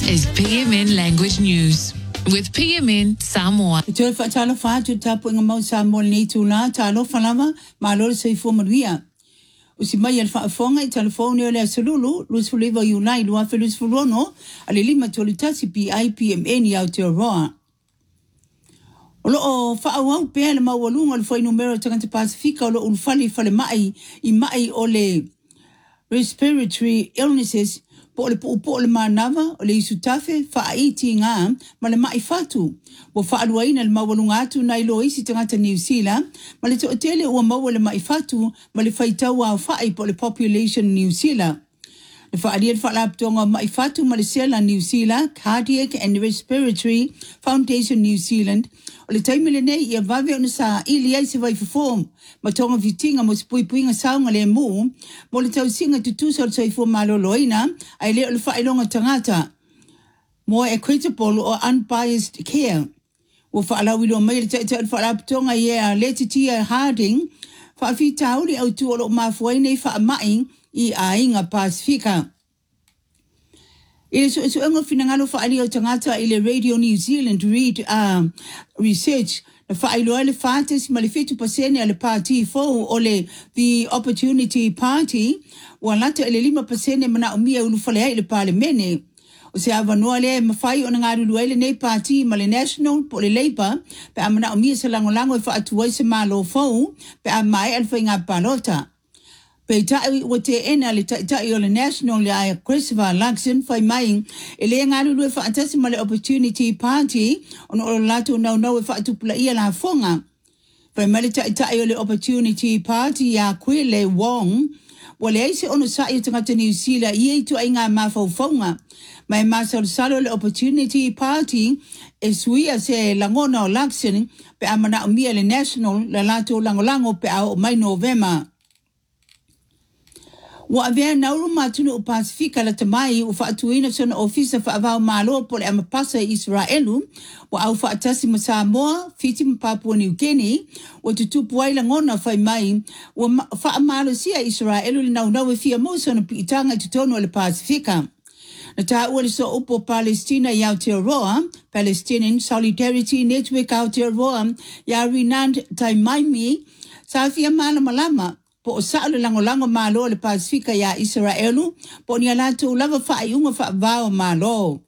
is PMN Language News with PMN Samoa. Te fa talo fa tu tapu inga mau Samoa ni tu la talo falama malo se fo maria. Usi mai al fa fonga I telefone ole salulu lus fuliva unai lua felus fulono ale lima tolitasi PIPMN ya Aotearoa. Olo o fa au pe le mawalunga le foi numero tangata Pasifika olo ulfali fale mai I mai ole respiratory illnesses po le manava o le isutafe fa iti nga ma le mai fatu bo fa aluaina le mawalunga atu na ilo isi tangata New Zealand ma le tootele ua maua le mai fatu ma le faitau au fai po le population New Zealand le fa alia le fa laptonga mai fatu ma le sela New Zealand Cardiac and Respiratory Foundation New Zealand o le taimile nei ia vave ona sa ili ai se vai form ma tonga vitinga mo puipuinga saunga le mu mo le tausinga tutusa o sai fo maloloina ai le fa ilonga tangata more equitable or unbiased care wo fa ala wilo mai le fa laptonga ia Letitia Harding fa fitauli au tu o mafuai nei fa mai I ainga Pasifika. Ile so engo finangalo fa ali o tangata ile Radio New Zealand read research na fa ilo ale fates malifitu pasene ale party fo ole the Opportunity Party walata ile 5% mana umia ulufale ile parliament o se avanoa le mafai ona ngaru ile nei party male national po le Labour pe amana umia se langolango fa atuai se malo fo pe amai alfa inga palota pe tai wote ena le tai o le national le Christopher Luxon fai mai ele ngalu le fa atasi male Opportunity Party on o lato no fa tupula ia la fonga fai male tai o le Opportunity Party ya Kwele Wong wale ise ono sa I tangata New Zealand ie tu inga mafaufonga mai masal salo le Opportunity Party e suia se langona o Luxon pe amana umia le national la lato langolango pe au mai November wa avea nauru matunu o Pasifika la tamai o faatuina sona ofisa fa avao malo po le amapasa Israelu wa au faatasi ma Samoa fiti ma Papua New Guinea wa tutupu ai langona fai mai wa fa amalo sia Israelu le nau fia mo sona piitanga tutono le Pasifika na ua le so upo Palestina ya Aotearoa Palestinian Solidarity Network Aotearoa ya Renand Taimaimi sa fia malama po sa'alo lango malo le Pasifika ya Israelu po ni alato lava fa'aiunga fa'avao malo.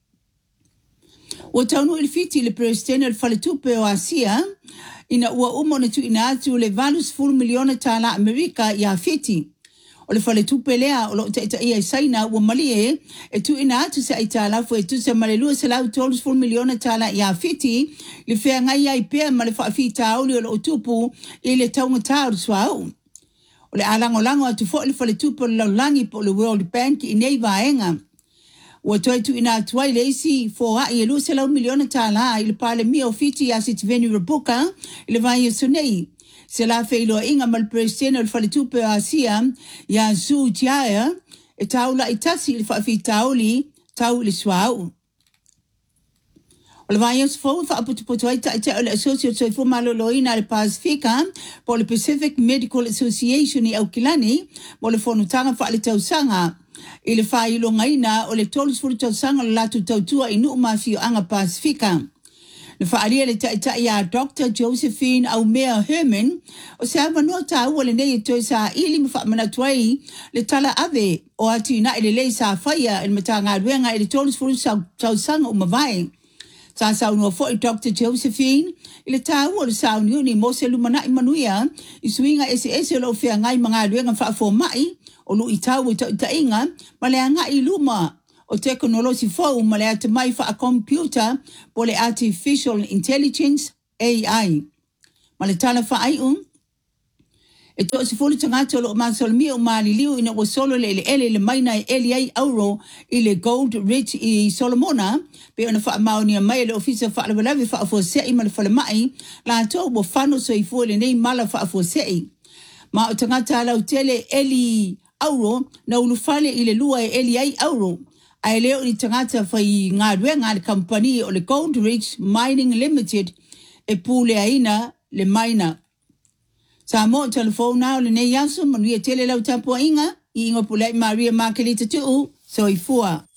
O taunu ilfiti le presidente faletupe o Asia ina ua umo na tu ina atu le valus full miliona tala Amerika ya fiti. O le faletupe lea o lo ta ia saina ua malie e tu ina atu se aitala fu e tu se malelua se lau tolus full miliona tala ya fiti le fea ngai ai pea ma le fa'afita auli o lo utupu I le taunga tauru swau. O le alango atu fo le faletupe le laulangi po le World Bank I nei vaenga. Ua toi tu ina atuai le isi fo a I elu se lau miliona tala I le pale mia o fiti ya Sitiveni Rabuka I le vai sonei. Se la feilo inga mal presidente le faletupe o Asia ya Zhu Jia e taula itasi le fa'afitauli tau le swau. O le vai fo fa aputuputu ai ta le associate so fo maloloina le Pasifika po le Pacific Medical Association I Aukilani mo le fonutanga fa le tausanga I le failo ngaina o le tolus fu tausanga le latu tautua I nuu mafio anga Pasifika. Le faalia le ta ya Dr. Josephine Aumea Herman o se avanoa taua le nei toi sa ili ma manatuai le tala ave o ati na ile le sa faia il matanga ruenga ile tolus fu tausanga o mavai. Sa saunua fo I Dr. Josephine ile taua le saunio ni mo se lumana I manuia I suinga ese lo fea ngai mga ruenga fo mai o lu I tau ta inga ma le anga I luma o teknolosi fo ma le ate mai fa a computer po le artificial intelligence AI. Ma le tala fa ai e to se foli tangata lo masolmi o maliliu ina o solo le maina ele ai auro I le Gold Rich I Solomona pe ona fa maoni mai le ofisa fa le lave fa fo se I ma le fa le mai la to bo fano so I fo le nei mala fa fo se ma o tangata la utele eli auro na ulufale I le lua eli ai auro ai leo ni tangata fa I ngā le company o le Gold Rich Mining Limited e pule aina le maina. Sa mo telefone na o le nei yasu manuia tele lau tapu inga I ingo pulai Maria Makelita tu so I fua.